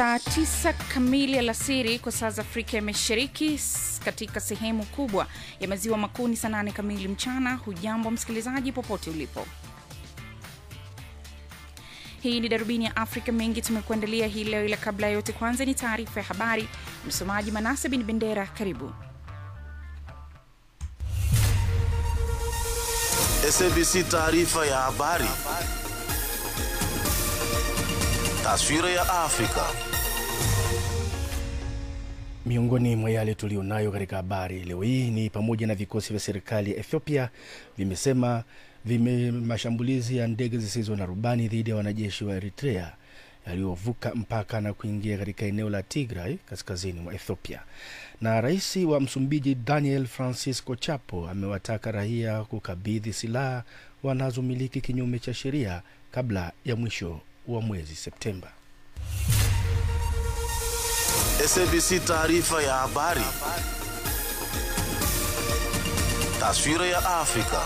Saa 9 kamili alasiri kwa saa za Afrika ya Mashariki, katika sehemu kubwa ya maziwa makuu ni saa 8 kamili mchana. Hujambo msikilizaji popote ulipo. Hii ni Darubini ya Afrika, mengi tumekuandalia hii leo, ila kabla yote kwanza ni taarifa ya habari. Msomaji Manase bin Bendera, karibu. SABC taarifa ya habari. Taswira ya Afrika. Miongoni mwa yale tulionayo katika habari leo hii ni pamoja na vikosi vya serikali ya Ethiopia vimesema mashambulizi ya ndege zisizo na rubani dhidi ya wanajeshi wa Eritrea yaliovuka mpaka na kuingia katika eneo la Tigray kaskazini mwa Ethiopia. Na rais wa Msumbiji Daniel Francisco Chapo amewataka raia kukabidhi silaha wanazomiliki kinyume cha sheria kabla ya mwisho wa mwezi Septemba. SABC taarifa ya habari. Taswira ya Afrika.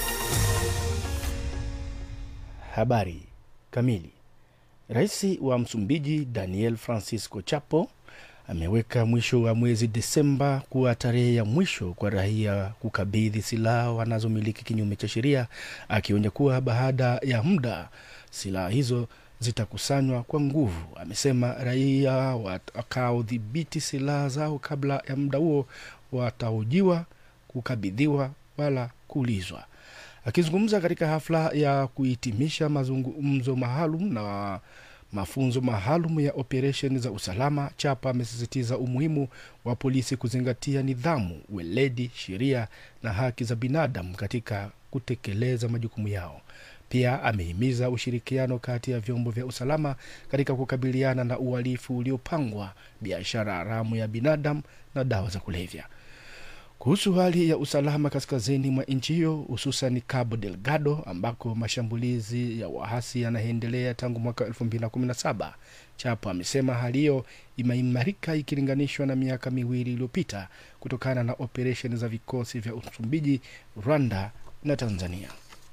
Habari kamili. Rais wa Msumbiji Daniel Francisco Chapo ameweka mwisho wa mwezi Desemba kuwa tarehe ya mwisho kwa raia kukabidhi silaha wanazomiliki kinyume cha sheria, akionya kuwa baada ya muda silaha hizo zitakusanywa kwa nguvu. Amesema raia watakaodhibiti silaha zao kabla ya muda huo watahojiwa, kukabidhiwa wala kuulizwa. Akizungumza katika hafla ya kuhitimisha mazungumzo maalum na mafunzo maalum ya operation za usalama, Chapa amesisitiza umuhimu wa polisi kuzingatia nidhamu, weledi, sheria na haki za binadamu katika kutekeleza majukumu yao. Pia amehimiza ushirikiano kati ya vyombo vya usalama katika kukabiliana na uhalifu uliopangwa, biashara haramu ya binadamu na dawa za kulevya. Kuhusu hali ya usalama kaskazini mwa nchi hiyo, hususan Cabo Delgado ambako mashambulizi ya waasi yanaendelea tangu mwaka 2017, Chapo amesema hali hiyo imeimarika ikilinganishwa na miaka miwili iliyopita kutokana na operation za vikosi vya Msumbiji, Rwanda na Tanzania.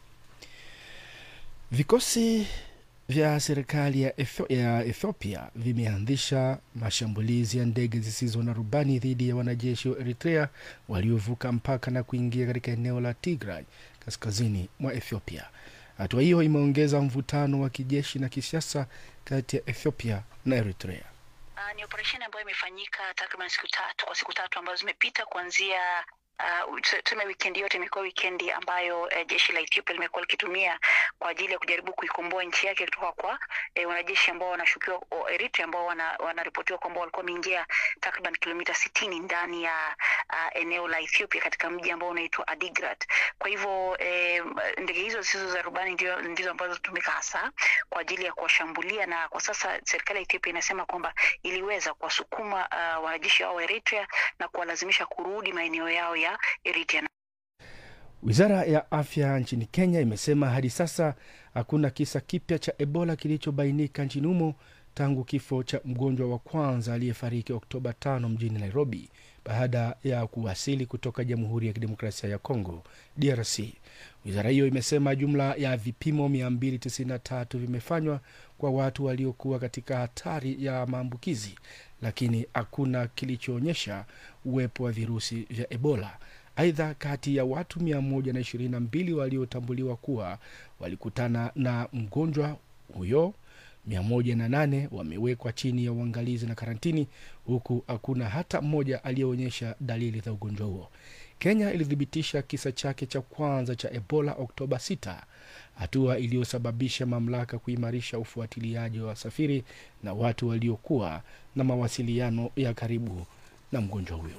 Vikosi vya serikali ya Ethiopia vimeanzisha mashambulizi ya ndege zisizo na rubani dhidi ya wanajeshi wa Eritrea waliovuka mpaka na kuingia katika eneo la Tigray kaskazini mwa Ethiopia. Hatua hiyo imeongeza mvutano wa kijeshi na kisiasa kati ya Ethiopia na Eritrea. Ni operation ambayo imefanyika takriban siku tatu ambazo zimepita kuanzia tume weekend yote imekuwa weekend ambayo jeshi la Ethiopia limekuwa likitumia kwa ajili ya kujaribu kuikomboa nchi yake kutoka kwa wanajeshi ambao wanashukiwa Eritrea ambao wanaripotiwa kwamba walikuwa wameingia takriban kilomita 60 ndani ya eneo la Ethiopia katika mji ambao unaitwa Adigrat. Kwa hivyo ndege hizo zisizo za rubani ndizo ambazo tumika hasa kwa ajili ya kuwashambulia, na kwa sasa serikali ya Ethiopia inasema kwamba iliweza kuwasukuma wanajeshi wa Eritrea na kuwalazimisha kurudi maeneo yao ya Eritrea. Wizara ya Afya nchini Kenya imesema hadi sasa hakuna kisa kipya cha Ebola kilichobainika nchini humo tangu kifo cha mgonjwa wa kwanza aliyefariki Oktoba 5 mjini Nairobi baada ya kuwasili kutoka Jamhuri ya Kidemokrasia ya Kongo, DRC. Wizara hiyo imesema jumla ya vipimo 293 vimefanywa kwa watu waliokuwa katika hatari ya maambukizi, lakini hakuna kilichoonyesha uwepo wa virusi vya Ebola. Aidha, kati ya watu 122 waliotambuliwa kuwa walikutana na mgonjwa huyo, 108 wamewekwa chini ya uangalizi na karantini, huku hakuna hata mmoja aliyeonyesha dalili za ugonjwa huo. Kenya ilithibitisha kisa chake cha kwanza cha Ebola Oktoba 6, hatua iliyosababisha mamlaka kuimarisha ufuatiliaji wa wasafiri na watu waliokuwa na mawasiliano ya karibu na mgonjwa huyo.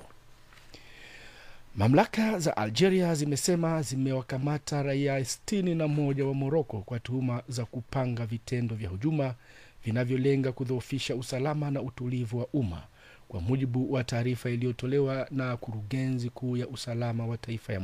Mamlaka za Algeria zimesema zimewakamata raia 61 wa Morocco kwa tuhuma za kupanga vitendo vya hujuma vinavyolenga kudhoofisha usalama na utulivu wa umma, kwa mujibu wa taarifa iliyotolewa na kurugenzi kuu ya usalama wa taifa ya